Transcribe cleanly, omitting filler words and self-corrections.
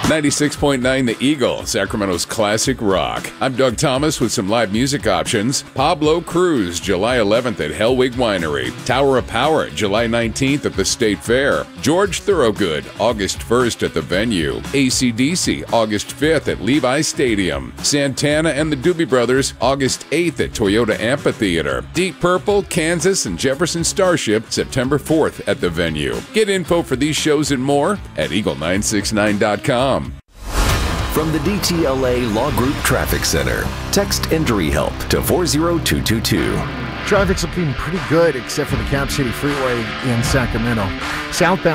96.9 The Eagle, Sacramento's classic rock. I'm Doug Thomas with some live music options. Pablo Cruz, July 11th at Hellwig Winery. Tower of Power, July 19th at the State Fair. George Thorogood, August 1st at the Venue. AC/DC, August 5th at Levi Stadium. Santana and the Doobie Brothers, August 8th at Toyota Amphitheater. Deep Purple, Kansas, and Jefferson Starship, September 4th at the Venue. Get info for these shows and more at eagle969.com. From the DTLA Law Group Traffic Center, text injury help to 40222. Traffic's looking pretty good except for the Cap City Freeway in Sacramento. Southbound